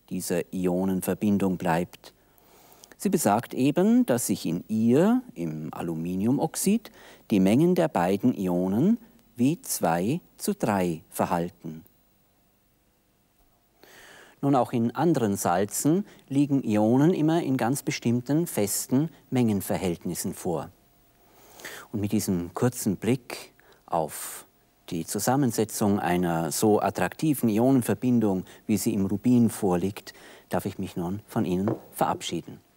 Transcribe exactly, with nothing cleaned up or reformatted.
dieser Ionenverbindung bleibt. Sie besagt eben, dass sich in ihr, im Aluminiumoxid, die Mengen der beiden Ionen wie zwei zu drei verhalten. Nun, auch in anderen Salzen liegen Ionen immer in ganz bestimmten festen Mengenverhältnissen vor. Und mit diesem kurzen Blick auf die Zusammensetzung einer so attraktiven Ionenverbindung, wie sie im Rubin vorliegt, darf ich mich nun von Ihnen verabschieden.